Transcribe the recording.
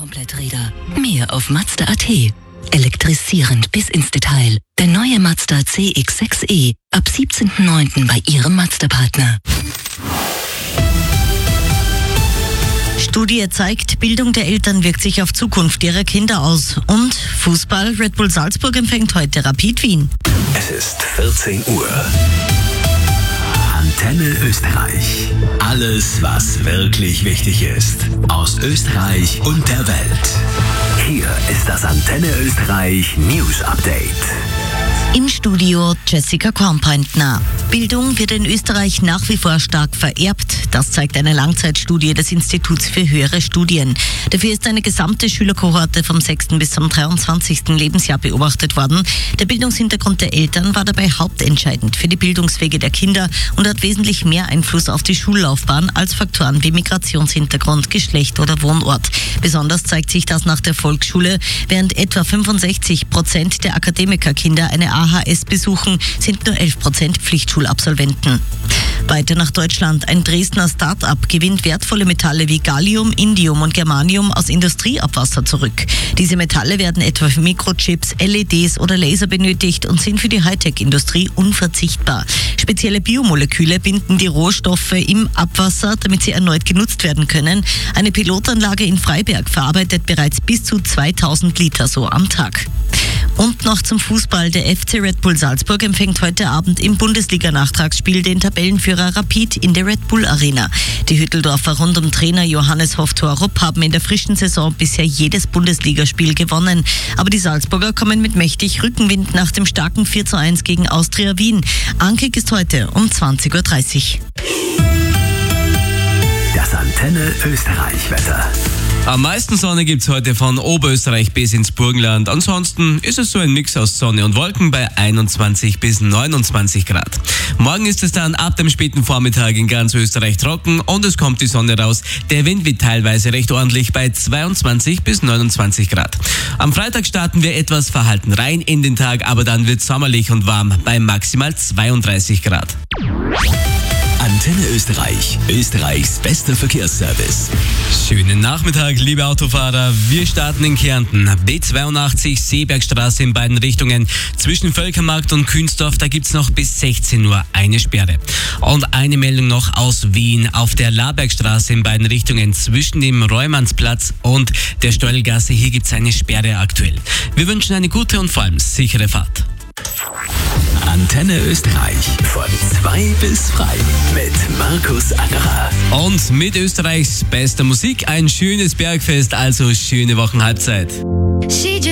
Kompletträder. Mehr auf Mazda.at. Elektrisierend bis ins Detail. Der neue Mazda CX-6e. Ab 17.09. bei Ihrem Mazda-Partner. Studie zeigt, Bildung der Eltern wirkt sich auf Zukunft ihrer Kinder aus. Und Fußball, Red Bull Salzburg empfängt heute Rapid Wien. Es ist 14 Uhr. Antenne Österreich. Alles, was wirklich wichtig ist. Aus Österreich und der Welt. Hier ist das Antenne Österreich News Update. Im Studio Jessica Kornpointner. Bildung wird in Österreich nach wie vor stark vererbt. Das zeigt eine Langzeitstudie des Instituts für höhere Studien. Dafür ist eine gesamte Schülerkohorte vom 6. bis zum 23. Lebensjahr beobachtet worden. Der Bildungshintergrund der Eltern war dabei hauptentscheidend für die Bildungswege der Kinder und hat wesentlich mehr Einfluss auf die Schullaufbahn als Faktoren wie Migrationshintergrund, Geschlecht oder Wohnort. Besonders zeigt sich das nach der Volksschule. Während etwa 65% der Akademikerkinder eine AHS besuchen, sind nur 11% Pflichtschulabsolventen. Weiter nach Deutschland. Ein Dresdner Start-up gewinnt wertvolle Metalle wie Gallium, Indium und Germanium aus Industrieabwasser zurück. Diese Metalle werden etwa für Mikrochips, LEDs oder Laser benötigt und sind für die Hightech-Industrie unverzichtbar. Spezielle Biomoleküle binden die Rohstoffe im Abwasser, damit sie erneut genutzt werden können. Eine Pilotanlage in Freiberg verarbeitet bereits bis zu 2000 Liter so am Tag. Und noch zum Fußball. Der FC Red Bull Salzburg empfängt heute Abend im Bundesliga-Nachtragsspiel den Tabellenführer Rapid in der Red Bull Arena. Die Hütteldorfer rund um Trainer Johannes Hoff-Thorup haben in der frischen Saison bisher jedes Bundesligaspiel gewonnen. Aber die Salzburger kommen mit mächtig Rückenwind nach dem starken 4:1 gegen Austria Wien. Ankick ist heute um 20.30 Uhr. Das Antenne Österreich-Wetter. Am meisten Sonne gibt's heute von Oberösterreich bis ins Burgenland. Ansonsten ist es so ein Mix aus Sonne und Wolken bei 21 bis 29 Grad. Morgen ist es dann ab dem späten Vormittag in ganz Österreich trocken und es kommt die Sonne raus. Der Wind wird teilweise recht ordentlich bei 22 bis 29 Grad. Am Freitag starten wir etwas verhalten rein in den Tag, aber dann wird sommerlich und warm bei maximal 32 Grad. Antenne Österreich, Österreichs bester Verkehrsservice. Schönen Nachmittag, liebe Autofahrer. Wir starten in Kärnten. B82 Seebergstraße in beiden Richtungen. Zwischen Völkermarkt und Künzdorf, da gibt's noch bis 16 Uhr eine Sperre. Und eine Meldung noch aus Wien. Auf der Labergstraße in beiden Richtungen zwischen dem Reumannsplatz und der Stollgasse. Hier gibt's eine Sperre aktuell. Wir wünschen eine gute und vor allem sichere Fahrt. Antenne Österreich von 2 bis frei mit Markus Angerer. Und mit Österreichs bester Musik ein schönes Bergfest, also schöne Wochenhalbzeit.